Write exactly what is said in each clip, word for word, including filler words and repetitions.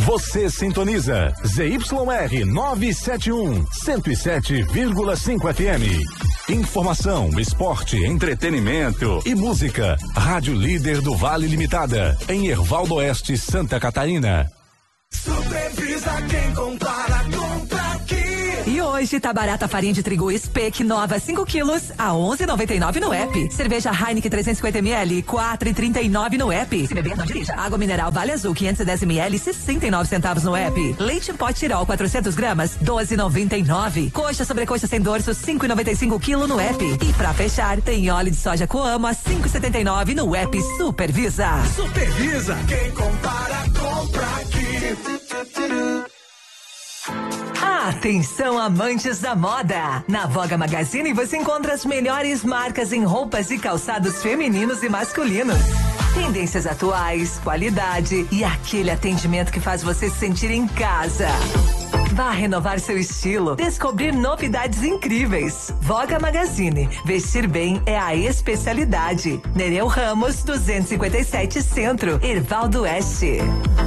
Você sintoniza Z Y R novecentos e setenta e um, cento e sete vírgula cinco F M. Informação, esporte, entretenimento e música. Rádio Líder do Vale Limitada, em Hervaldo Oeste, Santa Catarina. Supervisa quem compara, compra aqui. E hoje tá barata a farinha de trigo Speck nova cinco quilos a onze e noventa e nove no app. Cerveja Heineken trezentos e cinquenta mililitros quatro e trinta e nove no app. Se beber, não dirija. Água mineral Vale Azul quinhentos e dez mililitros sessenta e nove centavos no app. Leite em pó Tirol quatrocentos gramas doze e noventa e nove. Coxa sobrecoxa sem dorso cinco e noventa e cinco quilo no app. E pra fechar tem óleo de soja Coamo a cinco e setenta e nove no app Supervisa. Supervisa quem compara, compra aqui. Atenção, amantes da moda! Na Voga Magazine você encontra as melhores marcas em roupas e calçados femininos e masculinos. Tendências atuais, qualidade e aquele atendimento que faz você se sentir em casa. Vá renovar seu estilo, descobrir novidades incríveis. Voga Magazine, vestir bem é a especialidade. Nereu Ramos, duzentos e cinquenta e sete Centro, Hervaldo Oeste.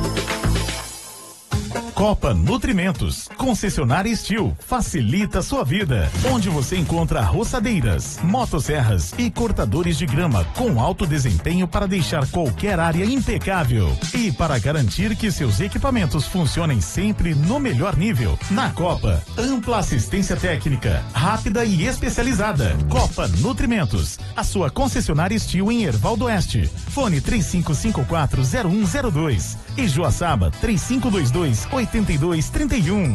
Copa Nutrimentos, concessionária Estil, facilita sua vida. Onde você encontra roçadeiras, motosserras e cortadores de grama com alto desempenho para deixar qualquer área impecável. E para garantir que seus equipamentos funcionem sempre no melhor nível. Na Copa, ampla assistência técnica, rápida e especializada. Copa Nutrimentos, a sua concessionária Estil em Hervaldo Oeste. Fone três cinco cinco quatro zero um zero dois e Joaçaba três cinco dois dois oito dois três um.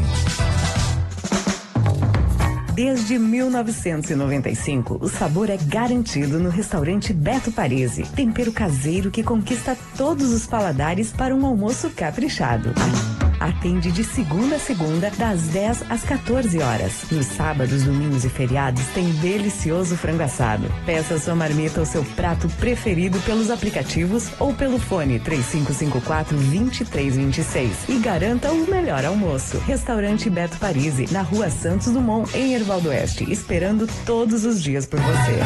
Desde mil novecentos e noventa e cinco, o sabor é garantido no restaurante Beto Parisi. Tempero caseiro que conquista todos os paladares para um almoço caprichado. Atende de segunda a segunda, das dez às quatorze horas. Nos sábados, domingos e feriados tem delicioso frango assado. Peça sua marmita ou seu prato preferido pelos aplicativos ou pelo fone três cinco cinco quatro, dois três dois seis e garanta o melhor almoço. Restaurante Beto Parisi, na Rua Santos Dumont, em Hervaldo Oeste, esperando todos os dias por você.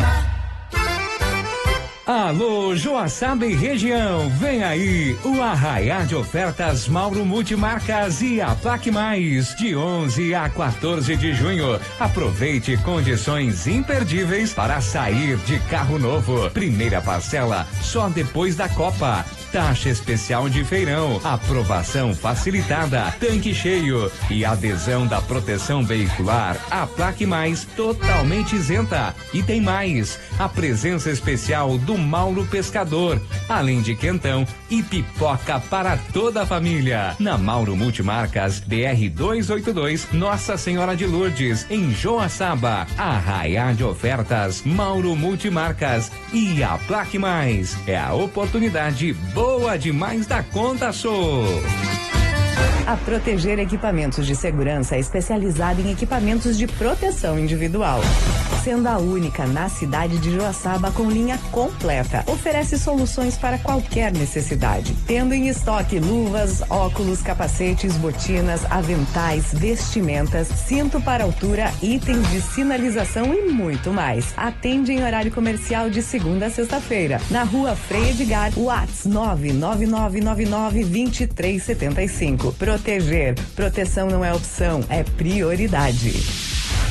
Alô, Joaçaba e região, vem aí o arraiar de ofertas Mauro Multimarcas e a Plaque Mais, de onze a quatorze de junho. Aproveite condições imperdíveis para sair de carro novo. Primeira parcela só depois da Copa. Taxa especial de feirão, aprovação facilitada, tanque cheio e adesão da proteção veicular. A Plaque Mais totalmente isenta. E tem mais, a presença especial do Mauro Pescador, além de quentão e pipoca para toda a família. Na Mauro Multimarcas, D R duzentos e oitenta e dois, Nossa Senhora de Lourdes, em Joaçaba. Arraiar de ofertas, Mauro Multimarcas e a Plaque Mais. É a oportunidade boa demais da conta, sou. A Proteger Equipamentos de Segurança é especializada em equipamentos de proteção individual. Sendo a única na cidade de Joaçaba com linha completa. Oferece soluções para qualquer necessidade. Tendo em estoque luvas, óculos, capacetes, botinas, aventais, vestimentas, cinto para altura, itens de sinalização e muito mais. Atende em horário comercial de segunda a sexta-feira. Na Rua Frei Edgar, WhatsApp nove nove nove nove nove dois três sete cinco. Proteger. Proteção não é opção, é prioridade.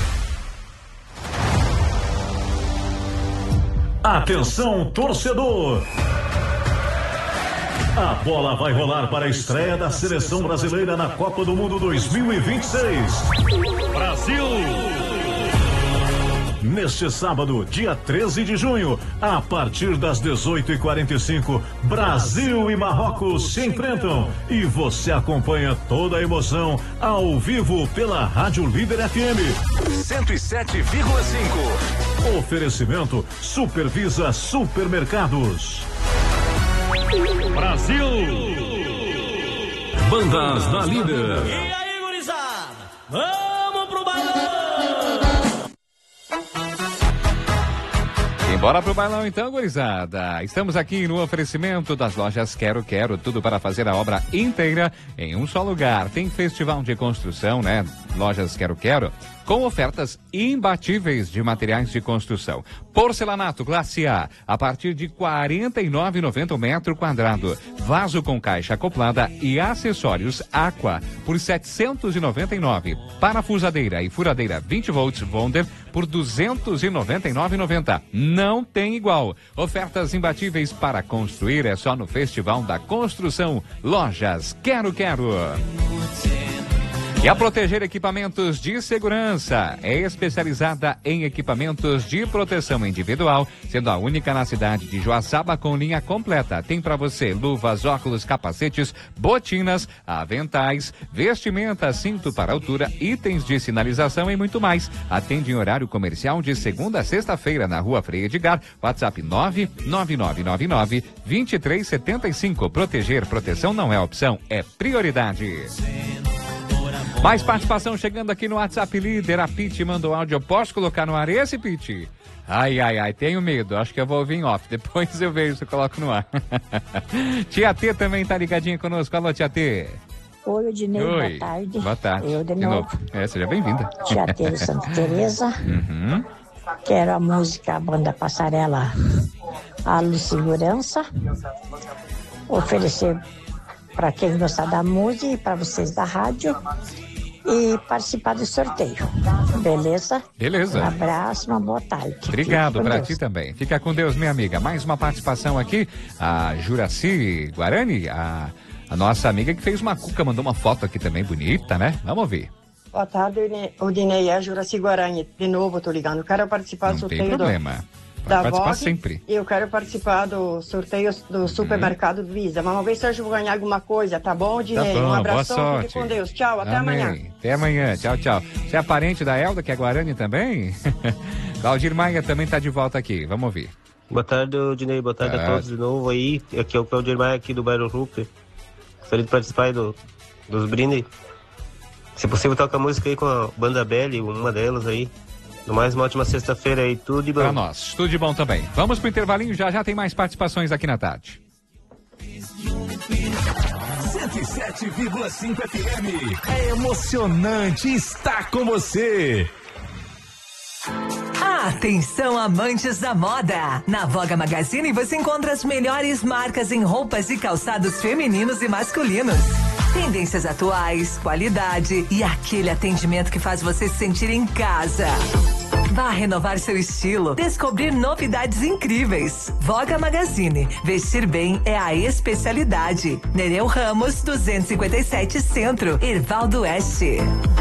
Atenção, torcedor! A bola vai rolar para a estreia da seleção brasileira na Copa do Mundo dois mil e vinte e seis. Brasil! Neste sábado, dia treze de junho, a partir das dezoito e quarenta e cinco, Brasil e Marrocos se enfrentam e você acompanha toda a emoção ao vivo pela Rádio Líder F M cento e sete vírgula cinco. Oferecimento Supervisa Supermercados. Brasil! Bandas da Líder. E aí, gurizada? Vamos pro balão! Bora pro bailão então, gurizada. Estamos aqui no oferecimento das lojas Quero Quero, tudo para fazer a obra inteira em um só lugar. Tem festival de construção, né? Lojas Quero Quero, com ofertas imbatíveis de materiais de construção. Porcelanato classe A, a partir de quarenta e nove reais e noventa centavos o metro quadrado. Vaso com caixa acoplada e acessórios Aqua por setecentos e noventa e nove reais. Parafusadeira e furadeira vinte volts Wonder por duzentos e noventa e nove reais e noventa centavos. Não tem igual. Ofertas imbatíveis para construir é só no Festival da Construção. Lojas Quero Quero. E a Proteger Equipamentos de Segurança é especializada em equipamentos de proteção individual, sendo a única na cidade de Joaçaba com linha completa. Tem para você luvas, óculos, capacetes, botinas, aventais, vestimenta, cinto para altura, itens de sinalização e muito mais. Atende em horário comercial de segunda a sexta-feira na Rua Frei Edgar. WhatsApp nove nove nove nove nove, dois três sete cinco. Proteger, proteção não é opção, é prioridade. Mais participação chegando aqui no WhatsApp Líder. A Pete mandou áudio. Eu posso colocar no ar esse, Pete? Ai, ai, ai, tenho medo. Acho que eu vou ouvir em off. Depois eu vejo se eu coloco no ar. Tia T também tá ligadinha conosco. Alô, Tia T. Oi, Odinei, Oi. boa tarde. Boa tarde. Eu de, de novo. novo. É, seja bem-vinda. Tia T de Santa Teresa. Uhum. Quero a música, a banda Passarela, Alu Segurança. Oferecer para quem gostar da música e para vocês da rádio. E participar do sorteio. Beleza? Beleza. Um abraço, uma boa tarde. Obrigado para ti também. Fica com Deus, minha amiga. Mais uma participação aqui. A Juraci Guarani, a, a nossa amiga que fez uma cuca, mandou uma foto aqui também bonita, né? Vamos ouvir. Boa tarde, Odinei. É a Juraci Guarani. De novo, tô ligando. Eu quero participar Não do sorteio tem problema. do... Vai da participar Vogue, sempre. E eu quero participar do sorteio do supermercado uhum. Visa. Vamos ver se eu vou ganhar alguma coisa, tá bom, Dinei? Tá bom, um abração, boa fique sorte. com Deus. Tchau, até Amém. amanhã. Até amanhã, tchau, tchau. Você é parente da Elda, que é Guarani também? Claudir Maia também tá de volta aqui, vamos ouvir. Boa tarde, Dinei, boa tarde ah. a todos de novo aí. Aqui é o Claudir Maia aqui do bairro Rupp. Gostaria de participar aí do, dos brindes. Se possível, toca a música aí com a Banda Belly, uma delas aí. No mais, uma ótima sexta-feira aí, tudo de bom. Pra nós, tudo de bom também. Vamos pro intervalinho, já já tem mais participações aqui na tarde. cento e sete vírgula cinco F M. É emocionante estar com você. Atenção, amantes da moda! Na Voga Magazine você encontra as melhores marcas em roupas e calçados femininos e masculinos. Tendências atuais, qualidade e aquele atendimento que faz você se sentir em casa. Vá renovar seu estilo, descobrir novidades incríveis. Voga Magazine, vestir bem é a especialidade. Nereu Ramos, duzentos e cinquenta e sete Centro, Ervaldo Oeste.